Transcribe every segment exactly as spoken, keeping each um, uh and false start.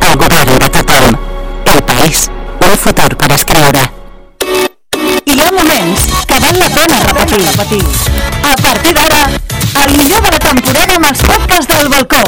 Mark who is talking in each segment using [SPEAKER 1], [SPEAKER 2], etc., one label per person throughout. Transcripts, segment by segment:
[SPEAKER 1] el govern de tothom. El país, un futur per escriure. I hi ha moments que val la pena repetir. repetir. A partir d'ara, el millor de la temporada amb els podcasts del balcó.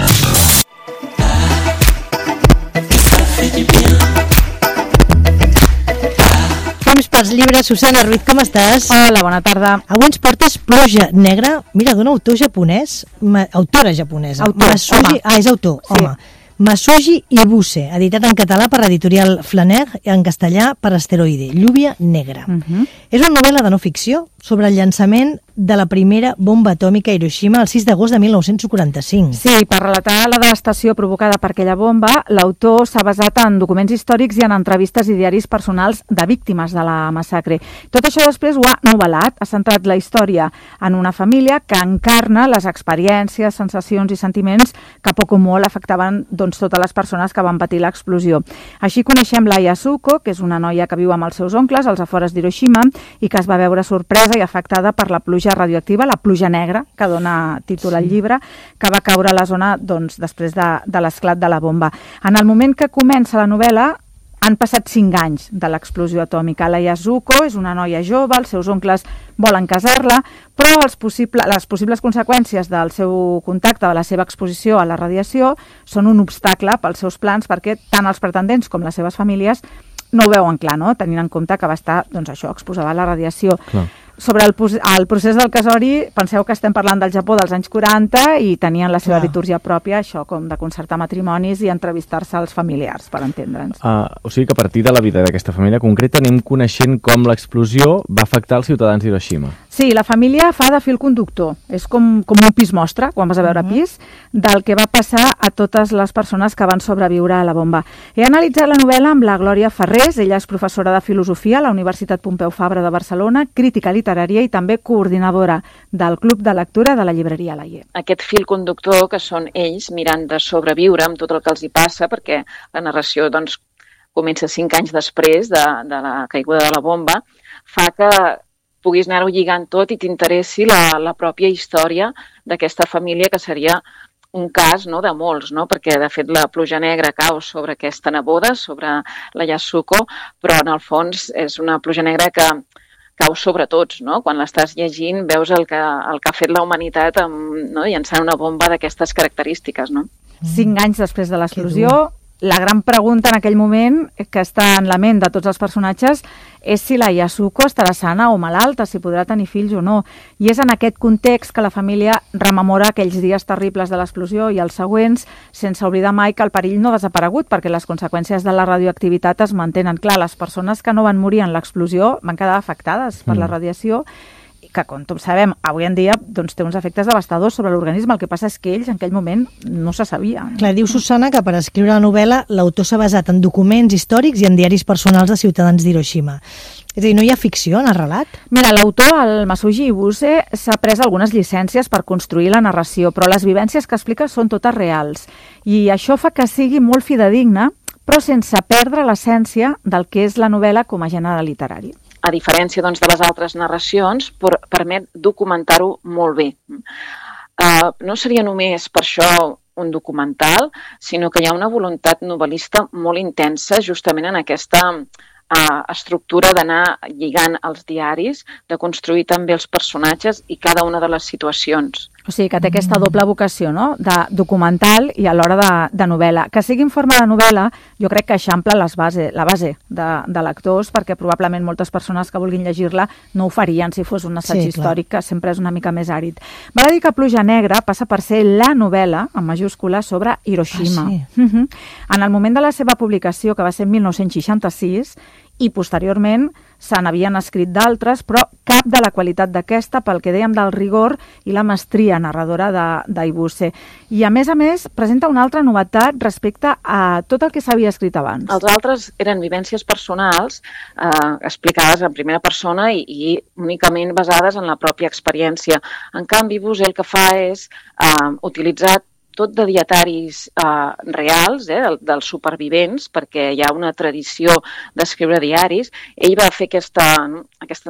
[SPEAKER 2] Temps pels llibres. Susana Ruiz, com estàs?
[SPEAKER 3] Hola, bona tarda.
[SPEAKER 2] Avui ens portes Pluja Negra, mira, d'un autor japonès, ma, autora japonesa.
[SPEAKER 3] Autor,
[SPEAKER 2] Masuji,
[SPEAKER 3] home.
[SPEAKER 2] Ah, és autor,
[SPEAKER 3] Sí.
[SPEAKER 2] home. Masuji Ibuse, editat en català per l'editorial Flaner i en castellà per Asteroide, Lluvia Negra.
[SPEAKER 3] Uh -huh.
[SPEAKER 2] És una novel·la de no ficció sobre el llançament de la primera bomba atòmica a Hiroshima el sis d'agost de mil nou-cents quaranta-cinc.
[SPEAKER 3] Sí, per relatar la devastació provocada per aquella bomba, l'autor s'ha basat en documents històrics i en entrevistes i diaris personals de víctimes de la massacre. Tot això després ho ha novel·lat, ha centrat la història en una família que encarna les experiències, sensacions i sentiments que poc o molt afectaven doncs, totes les persones que van patir l'explosió. Així coneixem la Yasuko, que és una noia que viu amb els seus oncles als afores d'Hiroshima i que es va veure sorpresa i afectada per la pluja radioactiva, la pluja negra, que dona títol al llibre, que va caure a la zona doncs, després de, de l'esclat de la bomba. En el moment que comença la novel·la, han passat cinc anys de l'explosió atòmica. La Yasuko és una noia jove, els seus oncles volen casar-la, però els possible, les possibles conseqüències del seu contacte, de la seva exposició a la radiació, són un obstacle pels seus plans perquè tant els pretendents com les seves famílies no ho veuen clar, no? Tenint en compte que va estar doncs, això, exposada a la radiació.
[SPEAKER 4] Clar.
[SPEAKER 3] Sobre el, el procés del casori, penseu que estem parlant del Japó dels anys quaranta i tenien la seva
[SPEAKER 2] Clar.
[SPEAKER 3] litúrgia pròpia, això com de concertar matrimonis i entrevistar-se als familiars, per entendre'ns.
[SPEAKER 4] Uh, o sigui que a partir de la vida d'aquesta família concreta anem coneixent com l'explosió va afectar els ciutadans d'Hiroshima.
[SPEAKER 3] Sí, la família fa de fil conductor. És com, com un pis mostra, quan vas a veure
[SPEAKER 2] Uh-huh.
[SPEAKER 3] pis, del que va passar a totes les persones que van sobreviure a la bomba. He analitzat la novel·la amb la Glòria Ferrés, ella és professora de filosofia a la Universitat Pompeu Fabra de Barcelona, crítica literària i també coordinadora del Club de Lectura de la llibreria Laie.
[SPEAKER 5] Aquest fil conductor que són ells mirant de sobreviure amb tot el que els hi passa, perquè la narració doncs, comença cinc anys després de, de la caiguda de la bomba, fa que puguis anar-ho lligant tot i t'interessi la, la pròpia història d'aquesta família, que seria un cas, no, de molts, no? Perquè de fet la pluja negra cau sobre aquesta neboda, sobre la Yasuko, però en el fons és una pluja negra que cau sobre tots, no? Quan l'estàs llegint veus el que, el que ha fet la humanitat amb, no? llançant una bomba d'aquestes característiques, no?
[SPEAKER 3] Cinc anys després de l'explosió, la gran pregunta en aquell moment que està en la ment de tots els personatges és si la Yasuko estarà sana o malalta, si podrà tenir fills o no. I és en aquest context que la família rememora aquells dies terribles de l'explosió i els següents, sense oblidar mai que el perill no ha desaparegut, perquè les conseqüències de la radioactivitat es mantenen. Clar, les persones que no van morir en l'explosió van quedar afectades per la radiació, que, com tots sabem, avui en dia doncs, té uns efectes devastadors sobre l'organisme. El que passa és que ells, en aquell moment, no se sabia.
[SPEAKER 2] Clar, diu Susana que per escriure la novel·la l'autor s'ha basat en documents històrics i en diaris personals de ciutadans d'Hiroshima. És a dir, no hi ha ficció en el relat?
[SPEAKER 3] Mira, l'autor, el Masuji Ibuse, s'ha pres algunes llicències per construir la narració, però les vivències que explica són totes reals. I això fa que sigui molt fidedigna, però sense perdre l'essència del que és la novel·la com a gènere literari.
[SPEAKER 5] A diferència doncs, de les altres narracions, per, permet documentar-ho molt bé. Uh, no seria només per això un documental, sinó que hi ha una voluntat novel·lista molt intensa justament en aquesta uh, estructura d'anar lligant els diaris, de construir també els personatges i cada una de les situacions.
[SPEAKER 3] O sigui, que té aquesta doble vocació, no?, de documental i alhora de, de novel·la. Que sigui en forma de novel·la, jo crec que eixampla les base, la base de, de lectors, perquè probablement moltes persones que vulguin llegir-la no ho farien si fos un assaig
[SPEAKER 2] Sí,
[SPEAKER 3] històric, que sempre és una mica més àrid. Val a dir que Pluja Negra passa per ser la novel·la, en majúscula, sobre Hiroshima.
[SPEAKER 2] Ah, sí?
[SPEAKER 3] Uh-huh. En el moment de la seva publicació, que va ser en mil nou-cents seixanta-sis, i posteriorment se n'havien escrit d'altres, però cap de la qualitat d'aquesta, pel que dèiem del rigor i la mestria narradora d'Ibuse. I a més a més presenta una altra novetat respecte a tot el que s'havia escrit abans.
[SPEAKER 5] Els altres eren vivències personals eh, explicades en primera persona i, i únicament basades en la pròpia experiència. En canvi, Ibuse el que fa és eh, utilitzar tot de dietaris eh, reals, eh, del, dels supervivents, perquè hi ha una tradició d'escriure diaris. Ell va fer aquesta, aquesta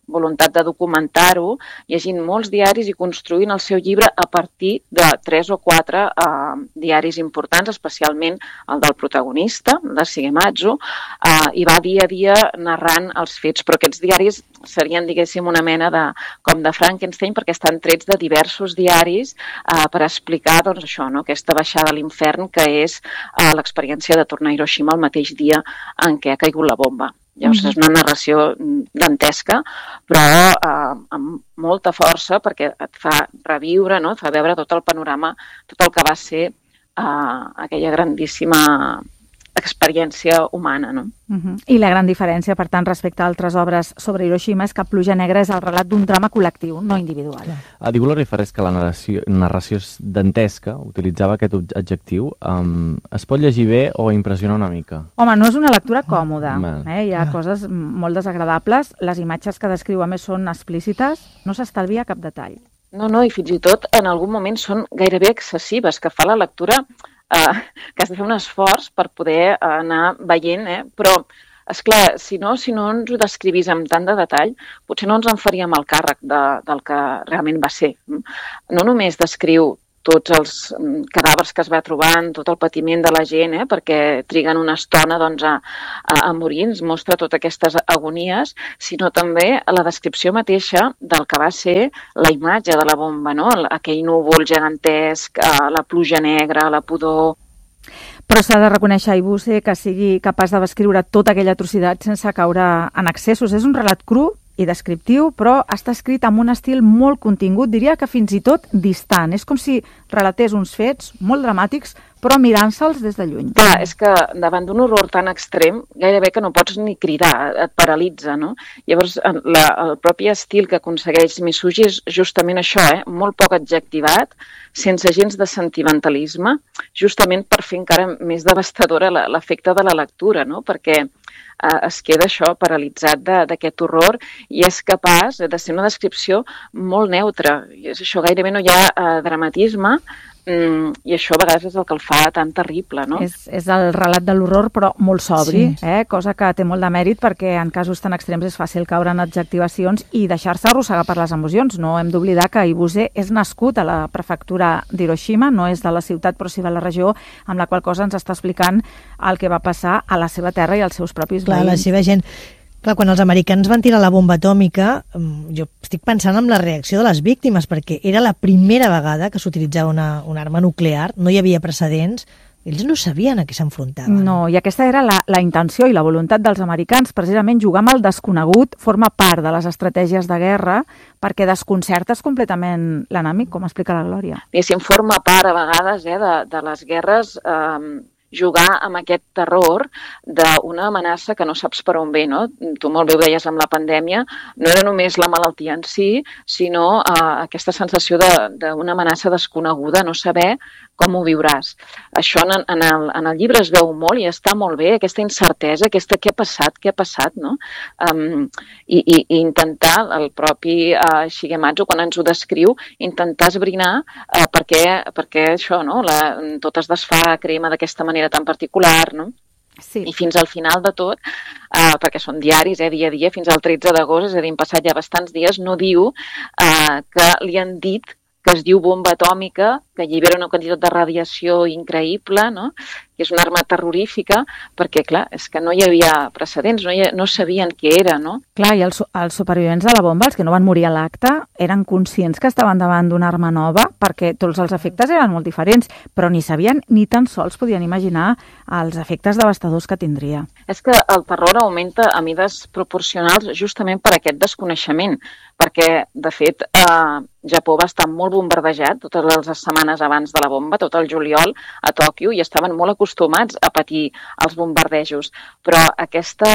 [SPEAKER 5] voluntat de documentar-ho, llegint molts diaris i construint el seu llibre a partir de tres o quatre eh, diaris importants, especialment el del protagonista, de Shigematsu, eh, i va dia a dia narrant els fets. Però aquests diaris serien, diguéssim, una mena de, com de Frankenstein, perquè estan trets de diversos diaris eh, per explicar doncs, això, no? Aquesta baixada a l'infern que és eh, l'experiència de tornar a Hiroshima el mateix dia en què ha caigut la bomba. Llavors, és una narració dantesca, però eh, amb molta força, perquè et fa reviure, no? Et fa veure tot el panorama, tot el que va ser eh, aquella grandíssima experiència humana, no?
[SPEAKER 3] Uh-huh. I la gran diferència, per tant, respecte a altres obres sobre Hiroshima és que Pluja Negra és el relat d'un drama col·lectiu, no individual.
[SPEAKER 4] Ah, diu Gloria Ferrés que la narració, narració dantesca, utilitzava aquest adjectiu, um, es pot llegir bé o impressiona una mica?
[SPEAKER 3] Home, no és una lectura còmoda.
[SPEAKER 4] Mal.
[SPEAKER 3] Eh? Hi ha coses molt desagradables. Les imatges que descriu, a més, són explícites. No s'estalvia cap detall.
[SPEAKER 5] No, no, i fins i tot en algun moment són gairebé excessives, que fa la lectura Uh, que has de fer un esforç per poder uh, anar veient, eh? Però, esclar, si no, si no ens ho descrivís amb tant de detall, potser no ens en faríem el càrrec de, del que realment va ser. No només descriu tots els cadàvers que es va trobant, tot el patiment de la gent, eh? Perquè triguen una estona doncs, a, a, a morir, ens mostra totes aquestes agonies, sinó també la descripció mateixa del que va ser la imatge de la bomba, no? Aquell núvol gegantesc, la pluja negra, la pudor.
[SPEAKER 3] Però s'ha de reconèixer a Ibuse que sigui capaç de descriure tota aquella atrocitat sense caure en excessos. És un relat cru i descriptiu, però està escrit amb un estil molt contingut, diria que fins i tot distant. És com si relatés uns fets molt dramàtics, però mirant-se'ls des de lluny.
[SPEAKER 5] Clar, és que davant d'un horror tan extrem, gairebé que no pots ni cridar, et paralitza, no? Llavors, la, el propi estil que aconsegueix Mizugi és justament això, eh? Molt poc adjectivat, sense gens de sentimentalisme, justament per fer encara més devastadora l'efecte de la lectura, no? Perquè eh, es queda això paralitzat d'aquest horror i és capaç de ser una descripció molt neutra. I és això, gairebé no hi ha eh, dramatisme, Mm, i això a vegades és el que el fa tan terrible, no?
[SPEAKER 3] És, és el relat de l'horror, però molt sobri,
[SPEAKER 2] sí.
[SPEAKER 3] eh? Cosa que té molt de mèrit perquè en casos tan extrems és fàcil caure en adjectivacions i deixar-se arrossegar per les emocions. No hem d'oblidar que Ibuse és nascut a la prefectura d'Hiroshima, no és de la ciutat però sí de la regió, amb la qual cosa ens està explicant el que va passar a la seva terra i als seus propis
[SPEAKER 2] Clar,
[SPEAKER 3] veïns.
[SPEAKER 2] la seva gent... Clar, quan els americans van tirar la bomba atòmica, jo estic pensant en la reacció de les víctimes, perquè era la primera vegada que s'utilitzava una, una arma nuclear, no hi havia precedents, ells no sabien a què s'enfrontaven.
[SPEAKER 3] No, i aquesta era la, la intenció i la voluntat dels americans, precisament jugar amb el desconegut forma part de les estratègies de guerra perquè desconcertes completament l'enemic, com explica la Glòria.
[SPEAKER 5] I si en forma part a vegades eh, de, de les guerres... Eh, jugar amb aquest terror d'una amenaça que no saps per on ve, no? Tu molt bé ho deies amb la pandèmia, no era només la malaltia en si, sinó eh, aquesta sensació d'una amenaça desconeguda, no saber com ho viuràs. Això en, en, el, en el llibre es veu molt i està molt bé, aquesta incertesa, aquesta què ha passat, què ha passat, no? Um, i, i, I intentar, el propi uh, Shigematsu, quan ens ho descriu, intentar esbrinar uh, per què, per què això, no? La, tot es desfà, crema d'aquesta manera tan particular, no?
[SPEAKER 3] Sí.
[SPEAKER 5] I fins al final de tot, eh, perquè són diaris, eh, dia a dia, fins al tretze d'agost, és a dir, han passat ja bastants dies, no diu eh, que li han dit que es diu bomba atòmica, que allibera una quantitat de radiació increïble, no? Que és una arma terrorífica, perquè, clar, és que no hi havia precedents, no, hi ha, no sabien què era, no?
[SPEAKER 3] Clar, i els, els supervivents de la bomba, els que no van morir a l'acte, eren conscients que estaven davant d'una arma nova, perquè tots els efectes eren molt diferents, però ni sabien ni tan sols podien imaginar els efectes devastadors que tindria.
[SPEAKER 5] És que el terror augmenta a mides proporcionals justament per aquest desconeixement, perquè, de fet, eh, Japó va estar molt bombardejat totes les setmanes abans de la bomba, tot el juliol a Tòquio, i estaven molt acostumats a patir els bombardejos. Però aquesta,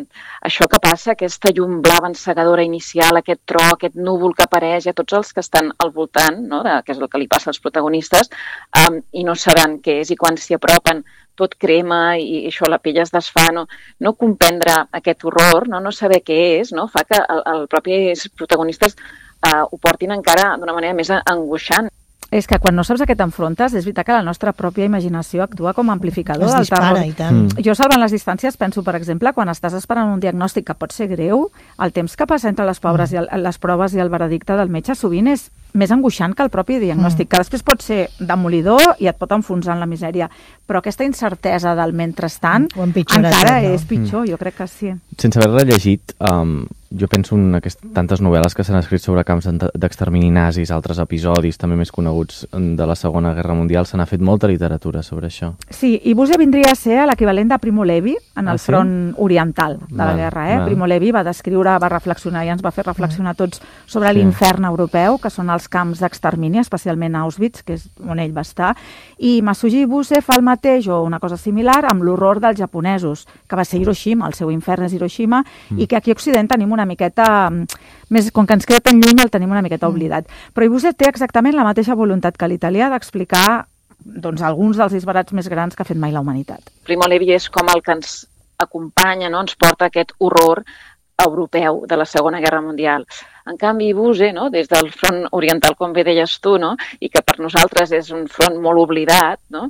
[SPEAKER 5] això que passa, aquesta llum blava encegadora inicial, aquest tro, aquest núvol que apareix, a tots els que estan al voltant, no?, de, que és el que li passa als protagonistes, um, i no sabran què és, i quan s'hi apropen tot crema i això, la pell es desfà, no, no comprendre aquest horror, no, no saber què és, no, fa que el, el propis protagonistes eh, ho portin encara d'una manera més angoixant.
[SPEAKER 3] és que quan no saps a què t'enfrontes, és veritat que la nostra pròpia imaginació actua com a amplificador
[SPEAKER 2] Es
[SPEAKER 3] del
[SPEAKER 2] dispara,
[SPEAKER 3] terror.
[SPEAKER 2] i tant.
[SPEAKER 4] Mm.
[SPEAKER 3] Jo, salvant les distàncies, penso, per exemple, quan estàs esperant un diagnòstic que pot ser greu, el temps que passa entre les, pobres i el, les proves i el veredicte del metge sovint és més angoixant que el propi diagnòstic, mm. que després pot ser demolidor i et pot enfonsar en la misèria, però aquesta incertesa del mentrestant
[SPEAKER 2] Ho empitjora
[SPEAKER 3] encara
[SPEAKER 2] tot, no?
[SPEAKER 3] és pitjor, mm. jo crec que sí.
[SPEAKER 4] Sense haver-la llegit, um, jo penso en aquest, tantes novel·les que s'han escrit sobre camps d'extermini nazis, altres episodis també més coneguts de la Segona Guerra Mundial, se n'ha fet molta literatura sobre això.
[SPEAKER 3] Sí, i Buse vindria a ser l'equivalent de Primo Levi en el
[SPEAKER 4] Ah, sí?
[SPEAKER 3] front oriental de la
[SPEAKER 4] Val,
[SPEAKER 3] guerra. Eh?
[SPEAKER 4] val.
[SPEAKER 3] Primo Levi va descriure, va reflexionar i ens va fer reflexionar tots sobre
[SPEAKER 4] Sí.
[SPEAKER 3] l'infern europeu, que són els camps d'extermini, especialment a Auschwitz, que és on ell va estar, i Masuji Buse fa el mateix o una cosa similar amb l'horror dels japonesos, que va ser Hiroshima, el seu infern és Hiroshima, mm. i que aquí a Occident tenim una miqueta, més, com que ens queda tan lluny el tenim una miqueta oblidat. Però Buse té exactament la mateixa voluntat que l'italià d'explicar doncs, alguns dels disbarats més grans que ha fet mai la humanitat.
[SPEAKER 5] Primo Levi és com el que ens acompanya, no? Ens porta aquest horror europeu de la Segona Guerra Mundial. En canvi, Buse, no? Des del front oriental, com bé deies tu, no? I que per nosaltres és un front molt oblidat, no?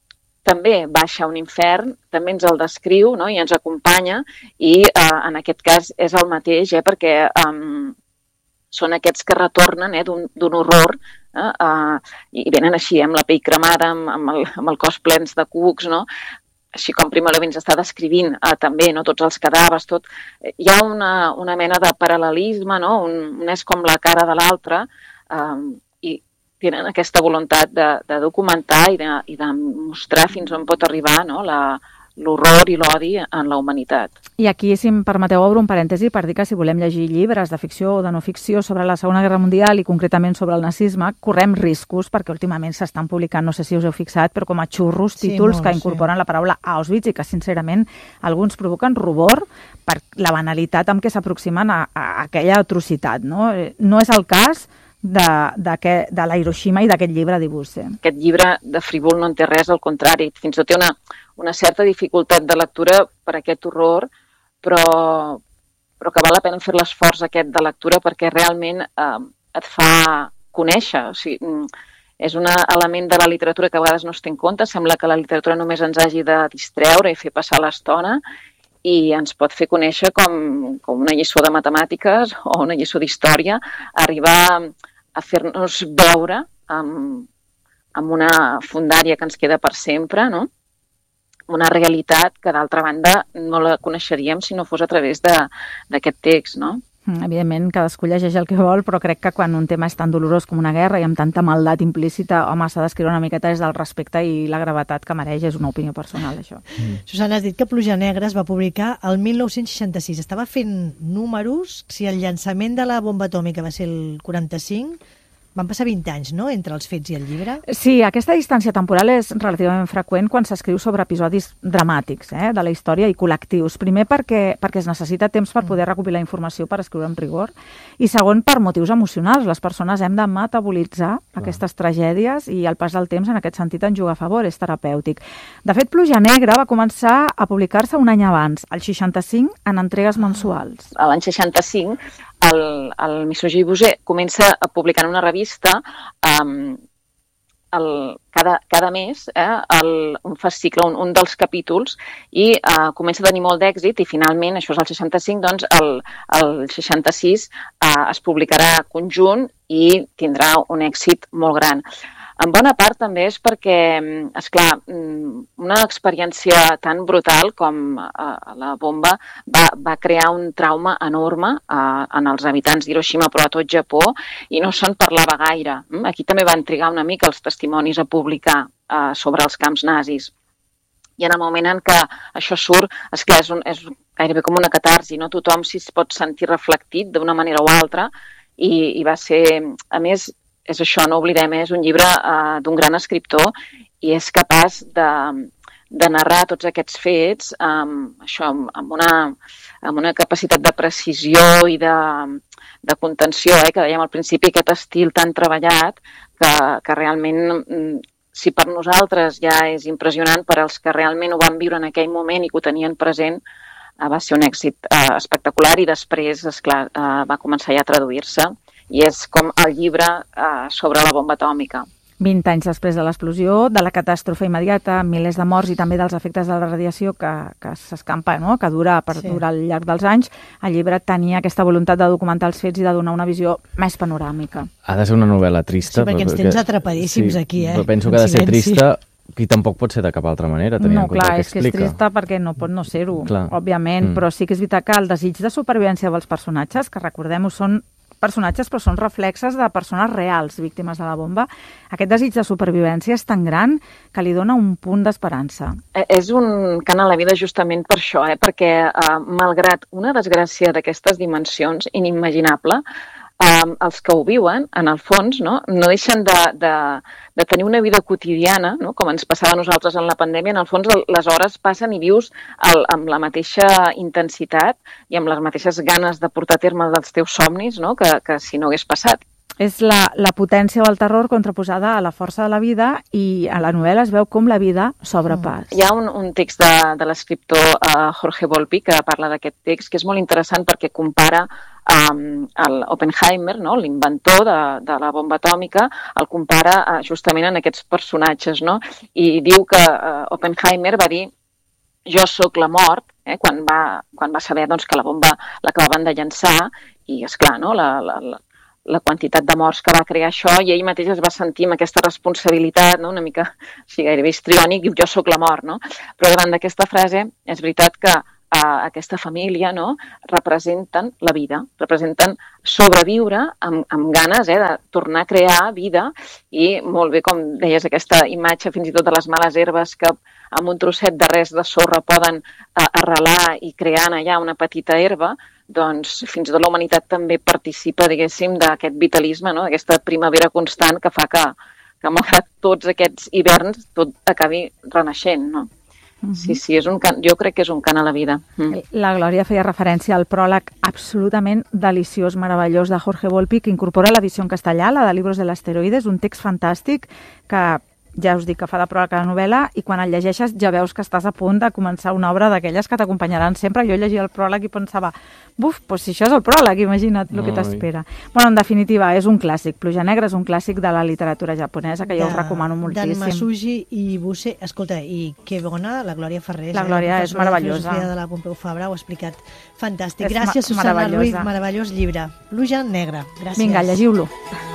[SPEAKER 5] També baixa un infern, també ens el descriu, no? I ens acompanya, i eh, en aquest cas és el mateix, eh? Perquè eh, són aquests que retornen eh? d'un horror, eh? Uh, i venen així, eh? Amb la pell cremada, amb, amb, el, amb el cos plens de cucs, no? Així com Primo Levi ens està descrivint eh, també, no? Tots els cadàvers, tot. Hi ha una, una mena de paral·lelisme, no? Un, un és com la cara de l'altre, eh, i tenen aquesta voluntat de, de documentar i de, i de mostrar fins on pot arribar, no? La, l'horror i l'odi en la humanitat.
[SPEAKER 3] I aquí, si em permeteu, obro un parèntesi per dir que si volem llegir llibres de ficció o de no ficció sobre la Segona Guerra Mundial i concretament sobre el nazisme, correm riscos perquè últimament s'estan publicant, no sé si us heu fixat, però com a xurros,
[SPEAKER 2] Sí,
[SPEAKER 3] títols
[SPEAKER 2] molt,
[SPEAKER 3] que incorporen
[SPEAKER 2] sí.
[SPEAKER 3] la paraula Auschwitz i que, sincerament, alguns provoquen rubor per la banalitat amb què s'aproximen a, a aquella atrocitat. No, no és el cas de, de, que, de la Hiroshima i d'aquest llibre d'Ibuse.
[SPEAKER 5] Aquest llibre de frívol no en té res, al contrari, fins i tot té una, una certa dificultat de lectura per aquest horror, però, però que val la pena fer l'esforç aquest de lectura perquè realment eh, et fa conèixer. O sigui, és un element de la literatura que a vegades no es té en compte, sembla que la literatura només ens hagi de distreure i fer passar l'estona, i ens pot fer conèixer com, com una lliçó de matemàtiques o una lliçó d'història, arribar a fer-nos veure amb, amb una fundària que ens queda per sempre, no? Una realitat que, d'altra banda, no la coneixeríem si no fos a través d'aquest text, no?
[SPEAKER 3] Evidentment, cadascú llegeix el que vol, però crec que quan un tema és tan dolorós com una guerra i amb tanta maldat implícita, home, s'ha d'escriure una miqueta des del respecte i la gravetat que mereix, és una opinió personal, això.
[SPEAKER 2] Mm. Susana, has dit que Pluja Negra es va publicar el mil nou-cents seixanta-sis. Estava fent números, si el llançament de la bomba atòmica va ser el quaranta-cinc, van passar vint anys, no?, entre els fets i el llibre?
[SPEAKER 3] Sí, aquesta distància temporal és relativament freqüent quan s'escriu sobre episodis dramàtics eh, de la història i col·lectius. Primer perquè, perquè es necessita temps per poder recopilar informació per escriure amb rigor, i segon per motius emocionals. Les persones hem de metabolitzar Clar. aquestes tragèdies i el pas del temps en aquest sentit en juga a favor, és terapèutic. De fet, Pluja Negra va començar a publicar-se un any abans, el seixanta-cinc, en entregues mensuals.
[SPEAKER 5] A l'any seixanta-cinc el, el Misuji Buse comença a publicar en una revista um, el, cada, cada mes eh, el, un fascicle, un, un dels capítols, i uh, comença a tenir molt d'èxit, i finalment, això és el seixanta-cinc, doncs el, el seixanta-sis uh, es publicarà conjunt i tindrà un èxit molt gran. En bona part també és perquè, esclar, una experiència tan brutal com eh, la bomba va, va crear un trauma enorme eh, en els habitants d'Hiroshima, però a tot Japó, i no se'n parlava gaire. Aquí també van trigar una mica els testimonis a publicar eh, sobre els camps nazis. I en el moment en què això surt, esclar, és, un, és gairebé com una catarsi, no? Tothom s'hi pot sentir reflectit d'una manera o altra, i, i va ser, a més, és això, no oblidem, és un llibre uh, d'un gran escriptor i és capaç de, de narrar tots aquests fets um, això, amb, una, amb una capacitat de precisió i de, de contenció, eh, que dèiem al principi, aquest estil tan treballat que, que realment, si per nosaltres ja és impressionant, per als que realment ho van viure en aquell moment i que ho tenien present, uh, va ser un èxit uh, espectacular, i després, esclar, uh, va començar ja a traduir-se. I és com el llibre eh, sobre la bomba atòmica.
[SPEAKER 3] vint anys després de l'explosió, de la catàstrofe immediata, milers de morts i també dels efectes de la radiació que, que s'escampa, no? Que dura per sí. durar al llarg dels anys, el llibre tenia aquesta voluntat de documentar els fets i de donar una visió més panoràmica.
[SPEAKER 4] Ha de ser una novel·la trista.
[SPEAKER 2] Sí, perquè ens tens atrapadíssims sí, aquí, eh?
[SPEAKER 4] Però penso que ha de ser trista i tampoc pot ser de cap altra manera, tenint
[SPEAKER 3] no,
[SPEAKER 4] en compte
[SPEAKER 3] clar,
[SPEAKER 4] que
[SPEAKER 3] explica. No, clar, és que és trista perquè no pot no ser-ho, òbviament, mm. però sí que és veritat que el desig de supervivència dels personatges, que recordem-ho, són personatges però són reflexes de persones reals víctimes de la bomba. Aquest desig de supervivència és tan gran que li dona un punt d'esperança.
[SPEAKER 5] És un cant a la vida justament per això, eh? Perquè eh, malgrat una desgràcia d'aquestes dimensions inimaginable, Um, els que ho viuen, en el fons, no, no deixen de, de, de tenir una vida quotidiana, no? Com ens passava a nosaltres en la pandèmia. En el fons, les hores passen i vius el, amb la mateixa intensitat i amb les mateixes ganes de portar a terme els teus somnis, no? que, que si no hagués passat.
[SPEAKER 3] És la, la potència del terror contraposada a la força de la vida i a la novel·la es veu com la vida s'obre pas.
[SPEAKER 5] Hi ha un, un text de, de l'escriptor uh, Jorge Volpi que parla d'aquest text, que és molt interessant perquè compara um, el Oppenheimer, no? L'inventor de, de la bomba atòmica, el compara uh, justament en aquests personatges, no? I diu que uh, Oppenheimer va dir jo sóc la mort, eh? quan, va, quan va saber doncs, que la bomba l'acabaven de llançar i, esclar, no? la, la, la la quantitat de morts que va crear això, i ell mateix es va sentir amb aquesta responsabilitat, no? Una mica, o sigui, gairebé histriònic, diu, jo sóc la mort, no? Però davant d'aquesta frase, és veritat que eh, aquesta família, no?, representen la vida, representen sobreviure amb, amb ganes eh, de tornar a crear vida, i molt bé, com deies, aquesta imatge fins i tot de les males herbes que amb un trosset de res de sorra poden eh, arrelar i crear allà una petita herba, doncs fins i tot la humanitat també participa, diguéssim, d'aquest vitalisme, no? Aquesta primavera constant que fa que, que malgrat tots aquests hiverns, tot acabi renaixent, no? Uh-huh. Sí, sí, és un cant, jo crec que és un cant a la vida. Mm.
[SPEAKER 3] La Glòria feia referència al pròleg absolutament deliciós, meravellós de Jorge Volpi, que incorpora l'edició en castellà, la de Libros de l'Asteroide, és un text fantàstic que ja us dic que fa de pròleg a la novel·la, i quan el llegeixes ja veus que estàs a punt de començar una obra d'aquelles que t'acompanyaran sempre. Jo llegia el pròleg i pensava, buf, doncs si això és el pròleg, imagina't el que t'espera. Bueno, en definitiva, és un clàssic. Pluja Negra és un clàssic de la literatura japonesa que jo us recomano moltíssim.
[SPEAKER 2] Dan Masuji i Buse, escolta, i que bona, la Glòria Ferrés.
[SPEAKER 3] La Glòria eh? és meravellosa.
[SPEAKER 2] La de la Pompeu Fabra ho ha explicat fantàstic. És Gràcies, Susana Ruiz, meravellós llibre. Pluja Negra. Gràcies.
[SPEAKER 3] Vinga, llegiu-lo.